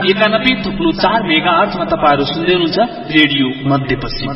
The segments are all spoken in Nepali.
91.4 मेगाहर्जमा तपाईहरु सुन्दै हुनुहुन्छ रेडियो मध्यपश्चिम।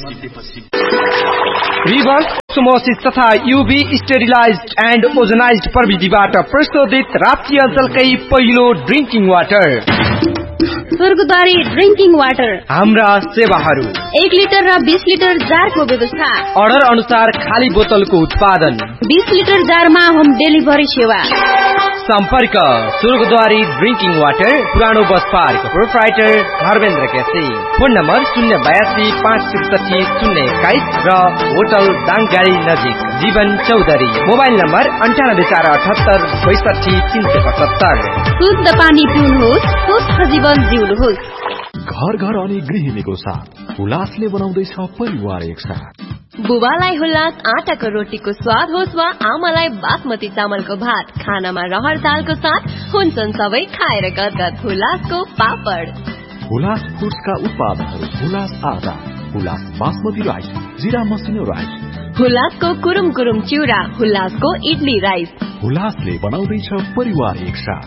रिभर्स osmosis तथा UV स्टेरिलाइज्ड एन्ड ओजोनाइज्ड प्रविधिबाट प्रशोधित राप्ती अञ्चलकै पहिलो ड्रिंकिङ वाटर स्वर्गद्वारी ड्रिंकिङ वाटर। हाम्रा सेवाहरू 1 लिटर र 20 लिटर जारको व्यवस्था। अर्डर अनुसार खाली बोतलको उत्पादन। 20 लिटर जारमा होम डेलिभरी सेवा। सम्पर्क स्वर्गद्वारी ड्रिंकिङ वाटर, पुरानो bus park, proprietor Dharmendra KC. Phone number 082 563 021 र होटल दाङगाडी नजिक जीवन चौधरी। Mobile number 9848 62 375। शुद्ध पानी पिउनुहोस्, स्वस्थ जीवन जिउनुहोस्। घर घर अनि गृहिणीको साथ हुलासले बनाउँदैछ परिवार एकसाथ। बुबालाई हुलास आटाको रोटीको स्वाद होस् वा आमालाई बासमती चामलको भात, खानामा रहर दालको साथ हुन्छन् सबै खाएर गदगद हुलासको पापड। हुलास फुड्सका उत्पादनहरू हुलास आटा, हुलास बासमती राइस, जिरा मसिनो राइस, हुलासको कुरुम कुरुम चिउरा, हुलासको इडली राइस। हुलासले बनाउँदैछ परिवार एकसाथ।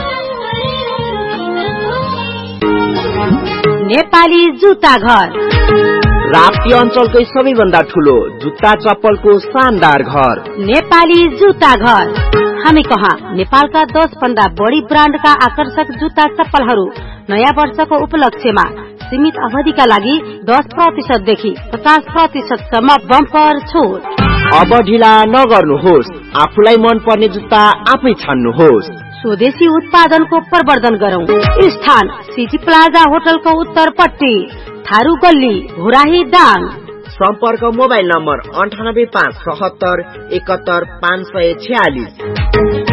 नेपाली जुत्ता घर, राप्ती अञ्चलकै सबैभन्दा ठुलो जुत्ता चप्पलको शानदार घर नेपाली जुत्ता घर। हामी कहाँ नेपालका 10 भन्दा बढी ब्रान्डका आकर्षक जुत्ता चप्पलहरू नयाँ वर्षको उपलक्ष्यमा सीमित अवधिका लागि 10% देखि 50% सम्म बम्पर छुट। अब ढिला नगर्नुहोस्, आफूलाई मन पर्ने जुत्ता आफै छान्नुहोस्। स्वदेशी उत्पादनको प्रवर्धन गरौं। स्थान सिटी प्लाजा होटलको उत्तरपट्टि, थारू गल्ली, घोराही दाङ। सम्पर्क मोबाइल नम्बर 98 5 77 71 546।